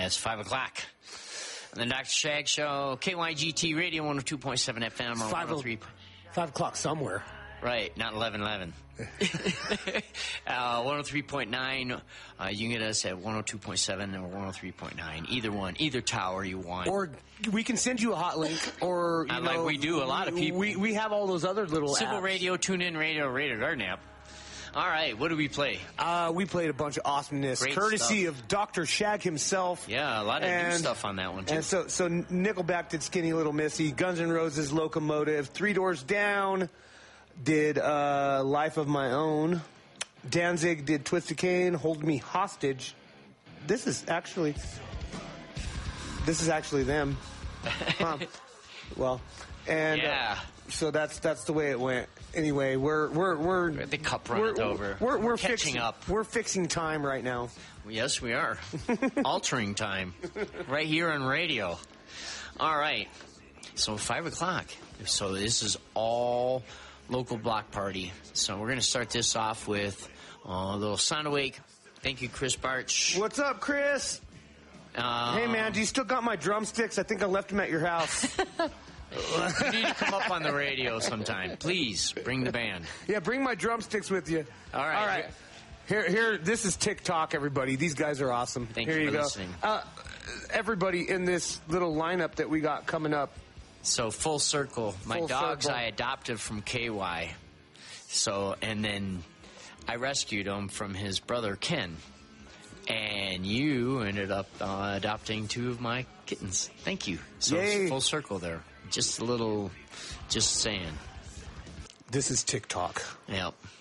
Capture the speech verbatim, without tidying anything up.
it's five o'clock. And the Doctor Shag Show, K Y G T Radio, one oh two point seven F M, or Five, one oh three. five o'clock somewhere. Right, not eleven eleven. uh, one oh three point nine, uh, you can get us at one oh two point seven or one oh three point nine. Either one, either tower you want. Or we can send you a hot link, or, you uh, know, like we do, a lot of people. We, we have all those other little Civil apps. Radio, TuneIn Radio, Radio Garden app. All right, what do we play? Uh, we played a bunch of awesomeness, Great courtesy stuff. of Doctor Shag himself. Yeah, a lot of and, new stuff on that one, too. And so, so Nickelback did Skinny Little Missy, Guns N' Roses, Locomotive, Three Doors Down did uh, Life of My Own, Danzig did Twisted Cane, Hold Me Hostage. This is actually, this is actually them. Huh. Well, and yeah. uh, so that's that's the way it went. Anyway, we're we're we're the cup runneth over. We're we're catching fixing, up. We're fixing time right now. Yes, we are altering time right here on radio. All right, so five o'clock. So this is all local block party. So we're going to start this off with uh, a little Sound Awake. Thank you, Chris Barch. What's up, Chris? Um, Hey, man, do you still got my drumsticks? I think I left them at your house. You need to come up on the radio sometime. Please bring the band. Yeah, bring my drumsticks with you. All right. All right. Here, here. This is TikTok, everybody. These guys are awesome. Thank here you you for go. listening. Uh, everybody in this little lineup that we got coming up. So full circle. My Full dogs circle. I adopted from K Y. So and then I rescued him from his brother Ken. And you ended up uh, adopting two of my kittens. Thank you. So Yay. it's full circle there. Just a little, just saying. This is TikTok. Yep.